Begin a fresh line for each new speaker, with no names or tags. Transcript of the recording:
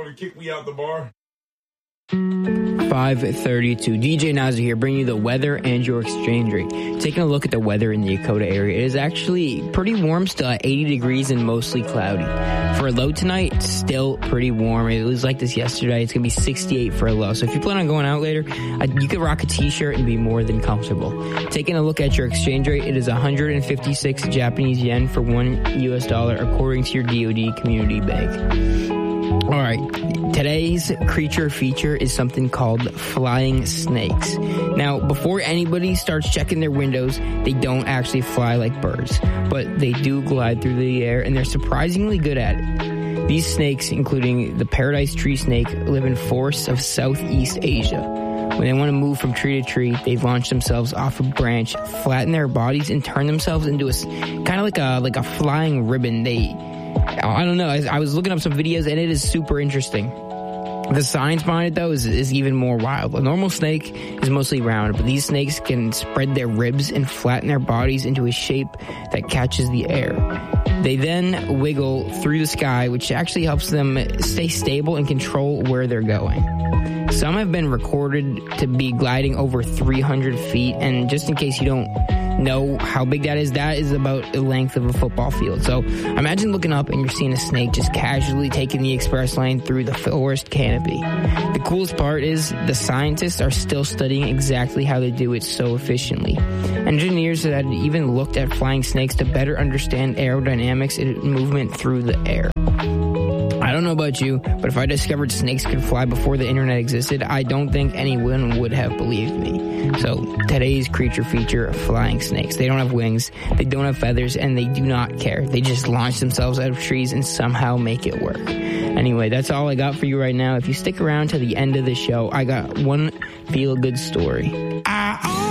to kick me out the bar?
5:32. DJ Nazi here, bringing you the weather and your exchange rate. Taking a look at the weather in the Dakota area, it is actually pretty warm still at 80 degrees and mostly cloudy. For a low tonight, it's still pretty warm. It was like this yesterday. It's going to be 68 for a low. So if you plan on going out later, you could rock a t-shirt and be more than comfortable. Taking a look at your exchange rate, it is 156 Japanese yen for $1 US according to your DoD Community Bank. All right, today's creature feature is something called flying snakes. Now, before anybody starts checking their windows, they don't actually fly like birds, but they do glide through the air, and they're surprisingly good at it. These snakes, including the paradise tree snake, live in forests of Southeast Asia. When they want to move from tree to tree, they launch themselves off a branch, flatten their bodies, and turn themselves into a kind of like a flying ribbon. I don't know. I was looking up some videos, and it is super interesting. The science behind it, though, is even more wild. A normal snake is mostly round, but these snakes can spread their ribs and flatten their bodies into a shape that catches the air. They then wiggle through the sky, which actually helps them stay stable and control where they're going. Some have been recorded to be gliding over 300 feet, and just in case you don't know how big that is about the length of a football field. So imagine looking up and you're seeing a snake just casually taking the express lane through the forest canopy. The coolest part is the scientists are still studying exactly how they do it so efficiently. Engineers had even looked at flying snakes to better understand aerodynamics and movement through the air. I don't know about you, but if I discovered snakes could fly before the internet existed, I don't think anyone would have believed me. So today's creature feature, flying snakes. They don't have wings, they don't have feathers, and they do not care. They just launch themselves out of trees and somehow make it work. Anyway, that's all I got for you right now. If you stick around to the end of the show, I got one feel-good story.